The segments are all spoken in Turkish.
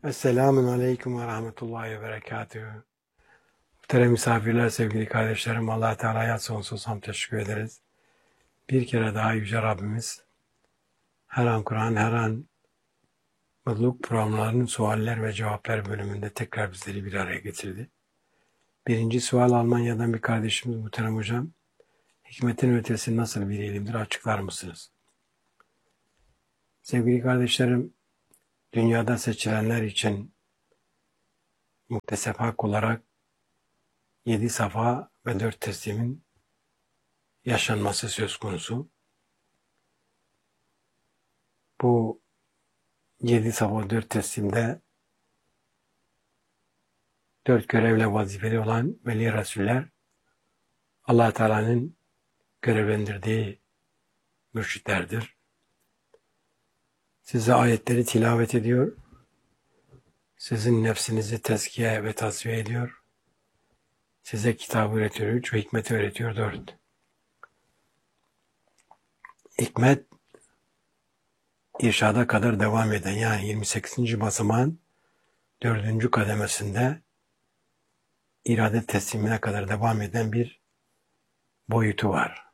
Esselamun Aleyküm ve Rahmetullahi ve Berekatühü. Muhterem misafirler, sevgili kardeşlerim, Allah-u Teala'ya sonsuz hamd teşekkür ederiz. Bir kere daha Yüce Rabbimiz, her an Kur'an, her an mutluluk programlarının sualler ve cevaplar bölümünde tekrar bizleri bir araya getirdi. Birinci sual Almanya'dan bir kardeşimiz Muhterem Hocam, hikmetin ötesi nasıl bir ilimdir, açıklar mısınız? Sevgili kardeşlerim, dünyada seçilenler için muktesep hak olarak 7 safa ve 4 teslimin yaşanması söz konusu. Bu 7 safa 4 teslimde 4 görevle vazifeli olan veli rasuller Allah Teala'nın görevlendirdiği mürşitlerdir. Size ayetleri tilavet ediyor, sizin nefsinizi tezkiye ve tasfiye ediyor, size kitabı öğretiyor 3 ve hikmeti öğretiyor 4. Hikmet, irşada kadar devam eden, yani 28. basamağın 4. kademesinde irade teslimine kadar devam eden bir boyutu var.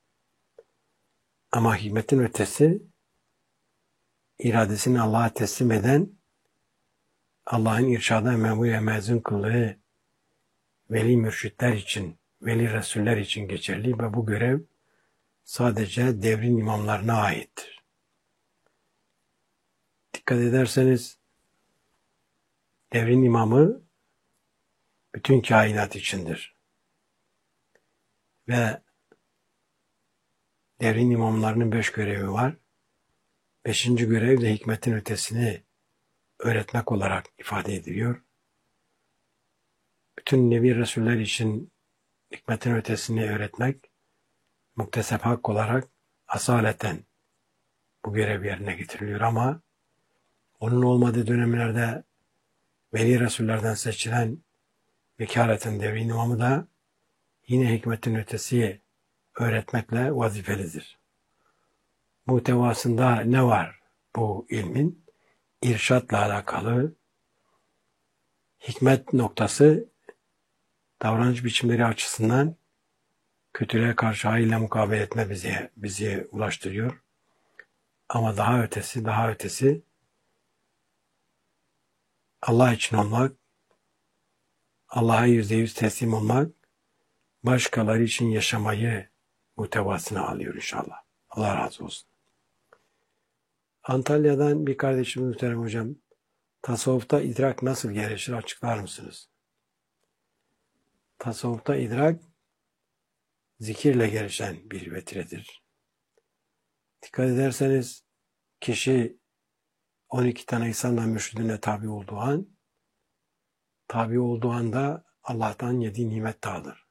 Ama hikmetin ötesi, iradesini Allah'a teslim eden, Allah'ın irşada memuye mezun kıldığı veli mürşitler için, veli resuller için geçerli ve bu görev sadece devrin imamlarına aittir. Dikkat ederseniz, devrin imamı bütün kainat içindir. Ve devrin imamlarının 5 görevi var. 5. görev de hikmetin ötesini öğretmek olarak ifade ediliyor. Bütün nebi resuller için hikmetin ötesini öğretmek, muktesep hak olarak asaleten bu görev yerine getiriliyor ama onun olmadığı dönemlerde veli resullerden seçilen vekaleten devrin imamı da yine hikmetin ötesi öğretmekle vazifelidir. Muhtevasında ne var bu ilmin? İrşatla alakalı hikmet noktası davranış biçimleri açısından kötülüğe karşı hayırla mukabele etme bizi ulaştırıyor. Ama daha ötesi Allah için olmak, Allah'a %100 teslim olmak, başkaları için yaşamayı muhtevasına alıyor inşallah. Allah razı olsun. Antalya'dan bir kardeşimiz Muhterem Hocam, tasavvufta idrak nasıl gelişir, açıklar mısınız? Tasavvufta idrak zikirle gelişen bir vetiredir. Dikkat ederseniz kişi 12 tane insanla mürşidine tabi olduğu anda Allah'tan 7 nimet dağılır.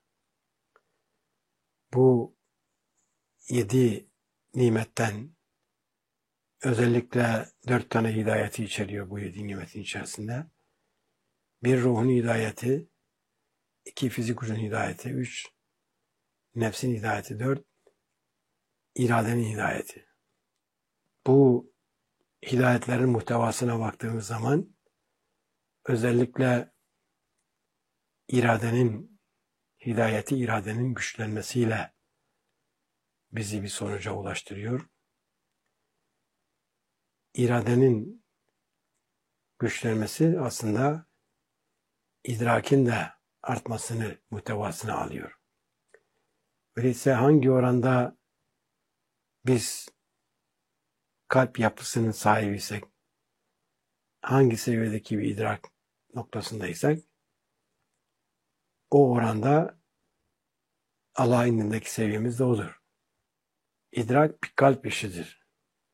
Bu 7 nimetten özellikle 4 tane hidayeti içeriyor bu 7 nimetin içerisinde. 1 ruhun hidayeti, 2 fizik gücün hidayeti, 3 nefsin hidayeti, 4 iradenin hidayeti. Bu hidayetlerin muhtevasına baktığımız zaman özellikle iradenin hidayeti, iradenin güçlenmesiyle bizi bir sonuca ulaştırıyor. İradenin güçlenmesi aslında idrakin de artmasını, muhtevasını alıyor. Öyleyse hangi oranda biz kalp yapısının sahibiysek, hangi seviyedeki bir idrak noktasındaysak, o oranda Allah'ın indindeki seviyemiz de odur. İdrak bir kalp işidir.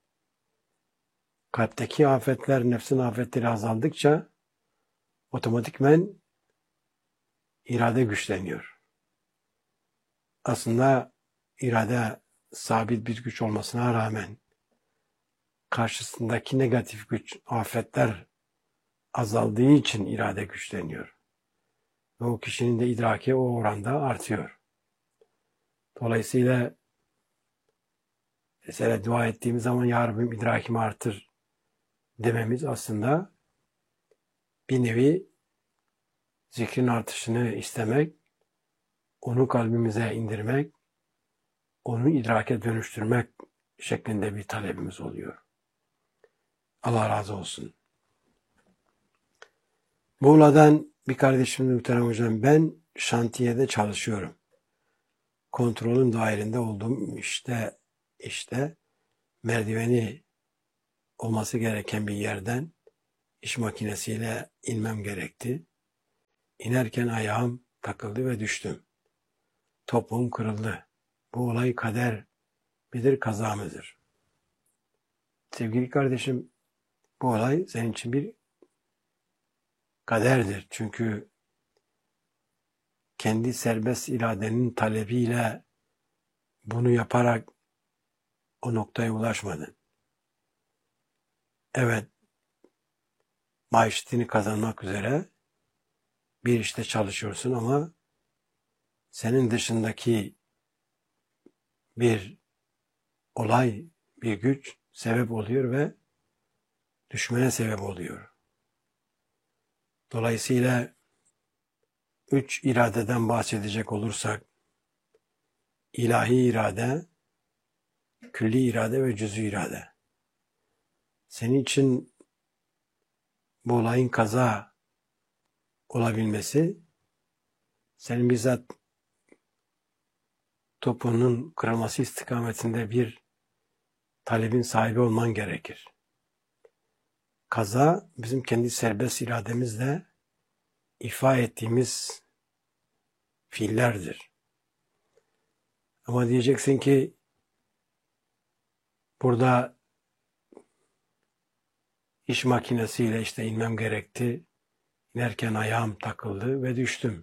Kalpteki afetler, nefsin afetleri azaldıkça otomatikmen irade güçleniyor. Aslında irade sabit bir güç olmasına rağmen karşısındaki negatif güç, afetler azaldığı için irade güçleniyor. Ve o kişinin de idraki o oranda artıyor. Dolayısıyla mesela dua ettiğimiz zaman Ya Rabbim idrakimi artır dememiz aslında bir nevi zikrin artışını istemek, onu kalbimize indirmek, onu idrake dönüştürmek şeklinde bir talebimiz oluyor. Allah razı olsun. Muğla'dan bir kardeşimiz muhterem hocam, ben şantiyede çalışıyorum. Kontrolün dahilinde olduğum işte merdiveni olması gereken bir yerden iş makinesiyle inmem gerekti. İnerken ayağım takıldı ve düştüm. Topuğum kırıldı. Bu olay kader midir, kaza mıdır? Sevgili kardeşim, bu olay senin için bir kaderdir. Çünkü kendi serbest iradenin talebiyle bunu yaparak o noktaya ulaşmadın. Evet, maişetini kazanmak üzere bir işte çalışıyorsun ama senin dışındaki bir olay, bir güç sebep oluyor ve düşmene sebep oluyor. Dolayısıyla 3 iradeden bahsedecek olursak, ilahi irade, külli irade ve cüz'i irade. Senin için bu olayın kaza olabilmesi, senin bizzat topuğunun kırılması istikametinde bir talebin sahibi olman gerekir. Kaza bizim kendi serbest irademizle ifa ettiğimiz fiillerdir. Ama diyeceksin ki burada iş makinesiyle işte inmem gerekti. İnerken ayağım takıldı ve düştüm.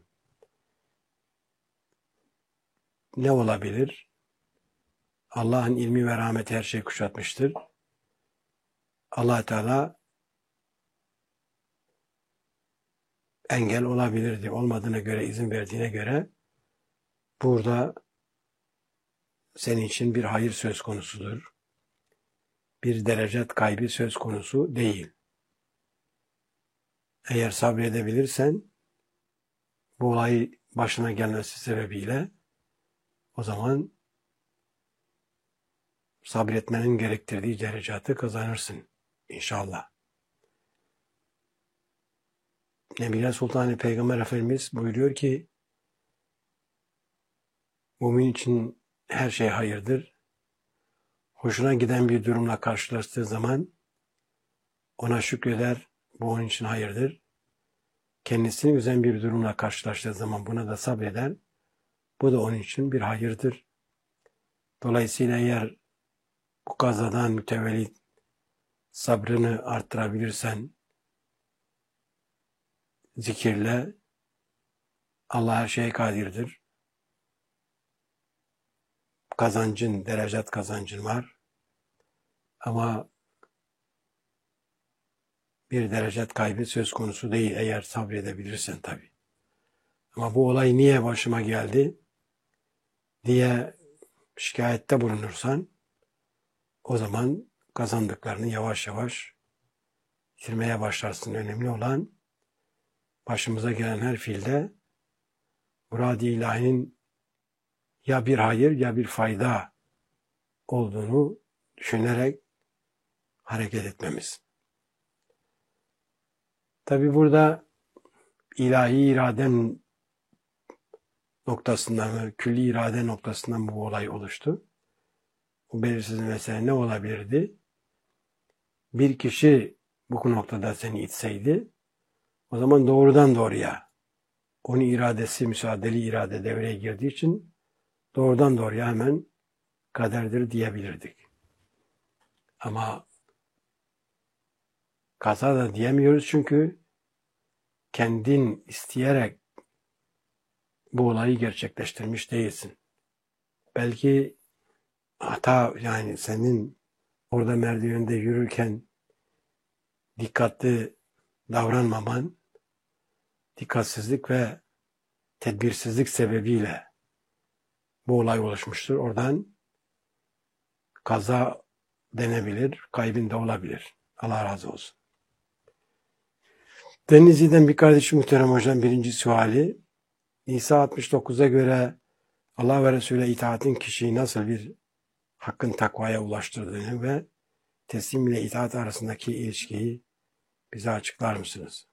Ne olabilir? Allah'ın ilmi ve rahmeti her şeyi kuşatmıştır. Allah Teala engel olabilirdi. Olmadığına göre, izin verdiğine göre burada senin için bir hayır söz konusudur. Bir derecet kaybı söz konusu değil. Eğer sabredebilirsen bu olay başına gelmesi sebebiyle o zaman sabretmenin gerektirdiği derecatı kazanırsın inşallah. Nebile Sultan Peygamber Efendimiz buyuruyor ki mümin için her şey hayırdır. Hoşuna giden bir durumla karşılaştığı zaman ona şükreder, bu onun için hayırdır. Kendisini üzen bir durumla karşılaştığı zaman buna da sabreder, bu da onun için bir hayırdır. Dolayısıyla eğer bu kazadan mütevellit sabrını arttırabilirsen zikirle, Allah her şeye kadirdir. Kazancın, derecat kazancın var. Ama bir derecat kaybı söz konusu değil eğer sabredebilirsen tabii. Ama bu olay niye başıma geldi diye şikayette bulunursan o zaman kazandıklarını yavaş yavaş yitirmeye başlarsın. Önemli olan başımıza gelen her fiilde murad-ı ilahinin ya bir hayır ya bir fayda olduğunu düşünerek hareket etmemiz. Tabi burada ilahi iraden noktasından ve külli irade noktasından bu olay oluştu. Bu belirsiz mesele ne olabilirdi? Bir kişi bu noktada seni itseydi, o zaman doğrudan doğruya onun iradesi, müsaadeli irade devreye girdiği için doğrudan doğruya hemen kaderdir diyebilirdik. Ama kaza da diyemiyoruz çünkü kendin isteyerek bu olayı gerçekleştirmiş değilsin. Belki hata, yani senin orada merdivende yürürken dikkatli davranmaman, dikkatsizlik ve tedbirsizlik sebebiyle bu olay oluşmuştur. Oradan kaza denebilir, kaybın da olabilir. Allah razı olsun. Denizli'den bir kardeşim muhterem hocam birinci suali. İsa 69'a göre Allah ve Resul'e itaatin kişiyi nasıl bir hakkın takvaya ulaştırdığını ve teslim ile itaat arasındaki ilişkiyi bize açıklar mısınız?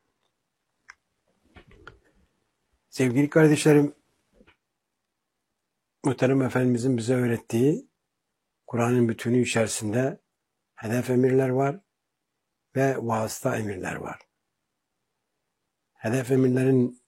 Sevgili kardeşlerim, muhterem Efendimizin bize öğrettiği Kur'an'ın bütünü içerisinde hedef emirler var ve vasıta emirler var. Hedef emirlerin